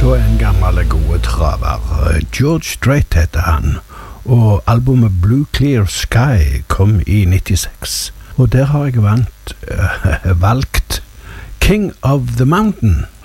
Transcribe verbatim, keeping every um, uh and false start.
på en gammel gode traver. George Strait heter han, og albumet Blue Clear Sky kom i nittiseks. Og der har jeg vant, uh, valgt King of the Mountain.